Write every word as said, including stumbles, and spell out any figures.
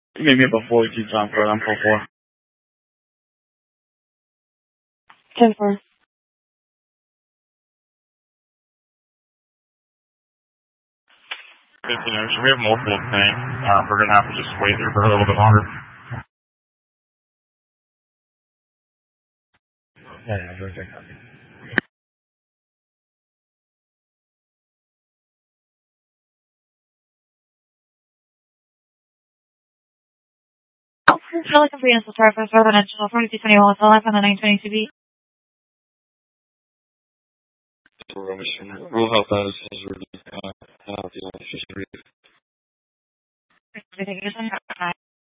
You made me up a forty-two time code. I'm four four. ten four. fifteen hours. We have multiple things. Uh, we're going to have to just wait there for a little bit longer. Yeah, yeah, very good. Really comprehensive service, residential, forty-two twenty-one, eleven, and nine twenty-two B. We'll help out as soon as we're uh, out the office.